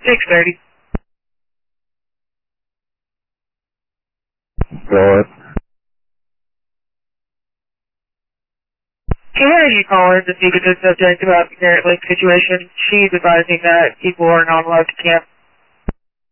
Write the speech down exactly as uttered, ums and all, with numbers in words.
six thirty. Go ahead. Can I have you call in to speak with the subject about the current lake situation? She's advising that people are not allowed to camp